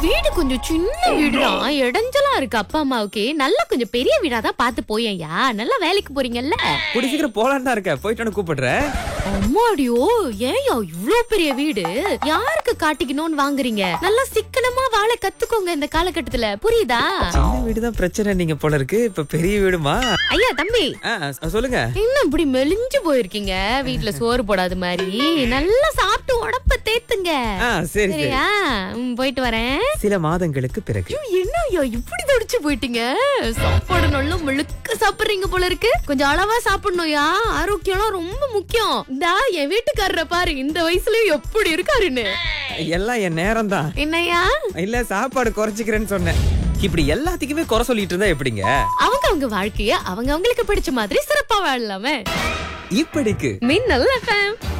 வீடு கொஞ்சம் சின்ன வீடுதான், இடைஞ்சலா இருக்கு. அப்பா அம்மாவுக்கு நல்லா கொஞ்சம் பெரிய வீடாதான் பார்த்து போயேன்யா. நல்லா வேலைக்கு போறீங்கல்ல. கூடி சீக்கிரம் போலான்னு தான் இருக்க, போயிட்டு கூப்பிடுறேன். அம்மாடியோ, ஏன்யா இவ்ளோ பெரிய வீடு? யாருக்கு காட்டிக்கணும்னு வாங்குறீங்க? நல்லா சிக்கனமா வாழ கத்துக்கோங்க இந்த காலகட்டத்துல, புரியுதா? சின்ன வீடுதான் பிரச்சனை நீங்க போல இருக்கு, இப்ப பெரிய வீடுமா? ஐயா தம்பி, சொல்லுங்க. இன்னும் இப்படி மெலிஞ்சு போயிருக்கீங்க, வீட்டுல சோறு போடாத மாதிரி. நல்லா சாப்பிட்டு உடம்ப தேத்துங்க. சரி சரியா? போயிட்டு வரேன். சில மாதங்களுக்கு பிறகு. என்ன ஐயா இப்படி தடிச்சு போயிட்டீங்க? சாப்பாடு நல்லா முழுக்க சாப்பிடுறீங்க போல இருக்கு. கொஞ்சம் அளவா சாப்பிடணும்யா, ஆரோக்கியம் ரொம்ப முக்கியம். இந்தா என் வீட்டுக்காரரை பாரு, இந்த வயசுலயும் எப்படி இருக்காருன்னு. எல்லாம் என் நேரம் தான். என்னையா? இல்ல, சாப்பாடு குறைச்சிக்கிறேன்னு சொன்னேன். இப்படி எல்லாத்துக்குமே குறை சொல்லிட்டு இருந்தா எப்படிங்க? அவங்க வாழ்க்கைய அவங்களுக்கு பிடிச்ச மாதிரி சிறப்பா வாழலாமே. இப்படிக்கு மின்னல் FM.